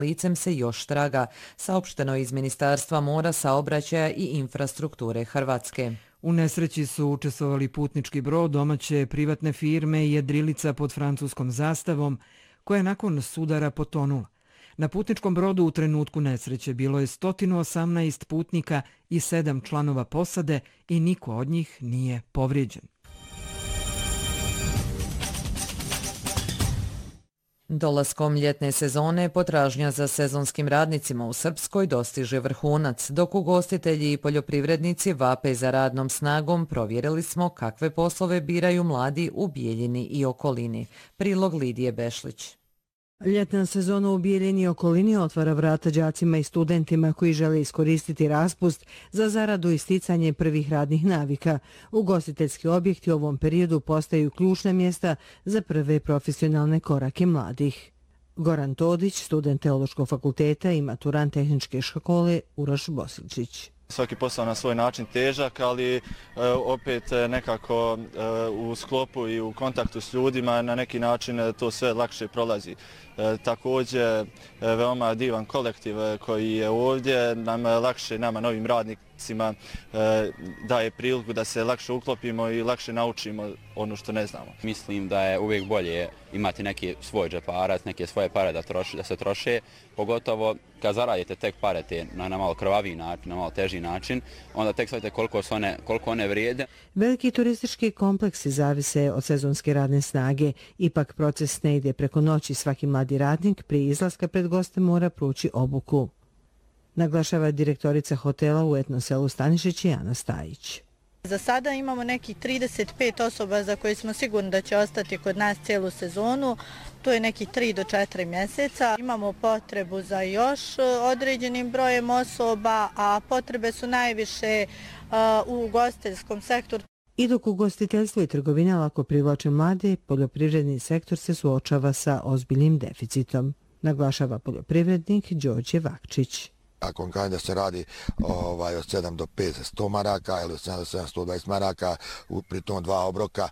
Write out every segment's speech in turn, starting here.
licem se još traga, saopšteno iz Ministarstva mora, saobraćaja i infrastrukture Hrvatske. U nesreći su učestvovali putnički brod domaće privatne firme Jedrilica pod francuskom zastavom, koja je nakon sudara potonula. Na putničkom brodu u trenutku nesreće bilo je 118 putnika i 7 članova posade i niko od njih nije povrijeđen. Dolaskom ljetne sezone potražnja za sezonskim radnicima u Srpskoj dostiže vrhunac, dok ugostitelji i poljoprivrednici vape za radnom snagom. Provjerili smo kakve poslove biraju mladi u Bijeljini i okolini. Prilog Lidije Bešlić. Ljetna sezona u Bijeljini i okolini otvara vrata đacima i studentima koji žele iskoristiti raspust za zaradu i sticanje prvih radnih navika. Ugostiteljski objekti u ovom periodu postaju ključna mjesta za prve profesionalne korake mladih. Goran Todić, student Teološkog fakulteta i maturant tehničke škole Uroš Bosilčić. Svaki posao na svoj način težak, ali opet nekako u sklopu i u kontaktu s ljudima na neki način to sve lakše prolazi. Također veoma divan kolektiv koji je ovdje, nam lakše, nama novim radnicima daje priliku da se lakše uklopimo i lakše naučimo ono što ne znamo. Mislim da je uvijek bolje imati neki svoj džeparac, neke svoje pare da se troše, pogotovo kad zaradite tek pare te na malo krvaviji način, na malo teži način, onda tek shvatite koliko one vrijede. Veliki turistički kompleksi zavise od sezonske radne snage. Ipak proces ne ide preko noći. Svaki mladi radnik prije izlaska pred goste mora proći obuku. Naglašava direktorica hotela u etno selu Stanišić Ana Stajić. Za sada imamo neki 35 osoba za koje smo sigurni da će ostati kod nas cijelu sezonu. To je neki 3 do 4 mjeseca. Imamo potrebu za još određenim brojem osoba, a potrebe su najviše u ugostiteljskom sektoru. I dok ugostiteljstvo i trgovina lako privlače mlade, poljoprivredni sektor se suočava sa ozbiljnim deficitom, naglašava poljoprivrednik Đorđe Vakčić. Ako vam kažem da se radi od 7 do 500 maraka ili od 7 do 720 maraka, pritom 2 obroka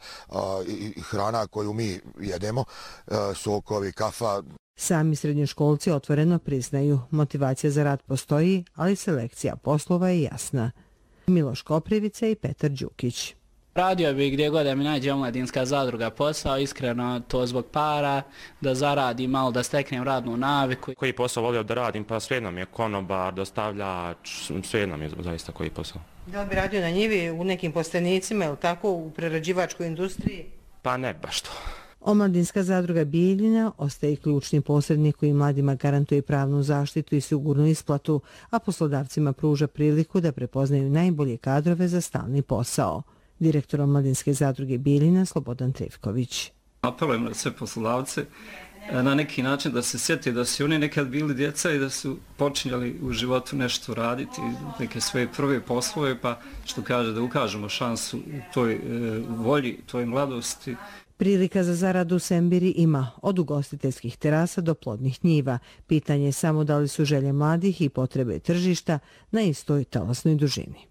i hrana koju mi jedemo, sokovi, kafa. Sami srednjoškolci otvoreno priznaju, motivacija za rad postoji, ali selekcija poslova je jasna. Miloš Koprivica i Petar Đukić. Radio bi gdje god da mi nađe omladinska zadruga posao, iskreno to zbog para, da zaradim malo, da steknem radnu naviku. Koji posao volio da radim, pa svejedno mi je konobar, dostavljač, svejedno mi je zaista koji posao. Da li bi radio na njivi u nekim postenicima ili tako u prerađivačkoj industriji? Pa ne baš to. Omladinska zadruga Bijeljina ostaje ključni posrednik koji mladima garantuje pravnu zaštitu i sigurnu isplatu, a poslodavcima pruža priliku da prepoznaju najbolje kadrove za stalni posao. Direktor Omladinske zadruge Bijeljina Slobodan Trivković. Apelujem na sve poslodavce na neki način da se sjeti da su oni nekad bili djeca i da su počinjali u životu nešto raditi, neke svoje prve poslove, pa što kaže da ukažemo šansu toj volji, toj mladosti. Prilika za zaradu u Sembiri ima od ugostiteljskih terasa do plodnih njiva. Pitanje je samo da li su želje mladih i potrebe tržišta na istoj talasnoj dužini.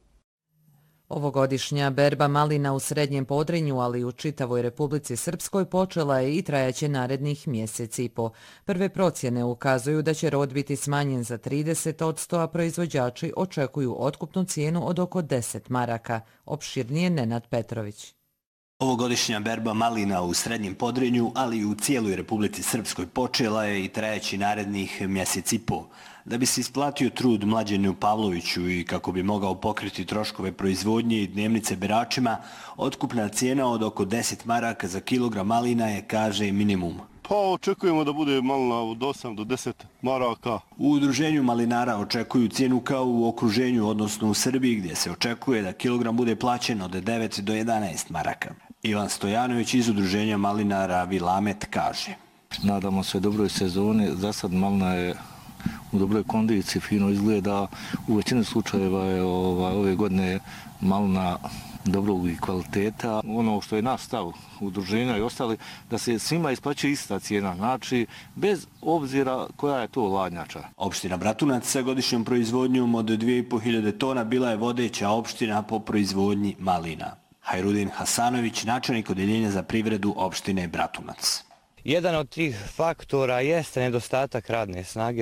Ovogodišnja berba malina u Srednjem Podrinju, ali i u čitavoj Republici Srpskoj počela je i trajaće narednih mjeseci i po. Prve procjene ukazuju da će rod biti smanjen za 30%, a proizvođači očekuju otkupnu cijenu od oko 10 maraka. Opširnije Nenad Petrović. Ovogodišnja berba malina u Srednjem Podrinju, ali i u cijeloj Republici Srpskoj počela je i trajaći narednih mjeseci i po. Da bi se isplatio trud Mlađenu Pavloviću i kako bi mogao pokriti troškove proizvodnje i dnevnice beračima, otkupna cijena od oko 10 maraka za kilogram malina je, kaže, minimum. Pa očekujemo da bude malina od 8 do 10 maraka. U udruženju malinara očekuju cijenu kao u okruženju, odnosno u Srbiji, gdje se očekuje da kilogram bude plaćen od 9 do 11 maraka. Ivan Stojanović iz udruženja malinara Vilamet kaže. Nadamo se dobroj sezoni, za sad malina je u dobroj kondiciji, fino izgleda. U većini slučajeva je ove godine malina dobrog i kvaliteta. Ono što je naš stav udruženja i ostali, da se svima isplaćuje ista cijena, znači bez obzira koja je to ladnjača. Opština Bratunac sa godišnjom proizvodnjom od 2500 tona bila je vodeća opština po proizvodnji malina. Hajrudin Hasanović, načelnik odeljenja za privredu opštine Bratunac. Jedan od tih faktora jeste nedostatak radne snage.